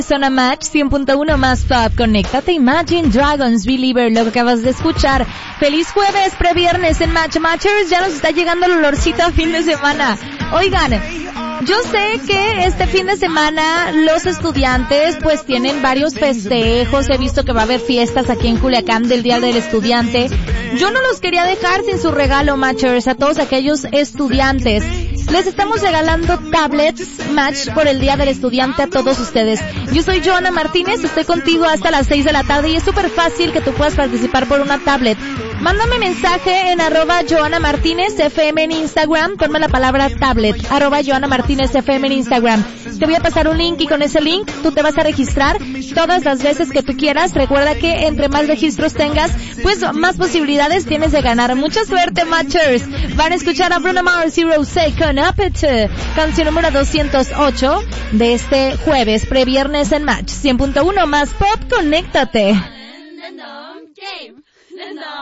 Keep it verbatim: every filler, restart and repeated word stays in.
Zona Match cien punto uno más Pop. Conéctate, Imagine Dragons, Believer, lo que acabas de escuchar. Feliz jueves, previernes en Match Matchers. Ya nos está llegando el olorcito a fin de semana. Oigan, yo sé que este fin de semana los estudiantes pues tienen varios festejos. He visto que va a haber fiestas aquí en Culiacán del Día del Estudiante. Yo no los quería dejar sin su regalo, Matchers, a todos aquellos estudiantes. Les estamos regalando tablets Match por el Día del Estudiante a todos ustedes. Yo soy Joana Martínez, estoy contigo hasta las seis de la tarde y es súper fácil que tú puedas participar por una tablet. Mándame mensaje en arroba Joana Martínez F M en Instagram, ponme la palabra tablet, arroba Joana Martínez F M en Instagram. Te voy a pasar un link y con ese link tú te vas a registrar todas las veces que tú quieras. Recuerda que entre más registros tengas, pues más posibilidades tienes de ganar. Mucha suerte, Matchers. Van a escuchar a Bruno Mars y Rosé con Up It, canción número doscientos ocho de este jueves, previernes en Match cien punto uno más Pop. Conéctate.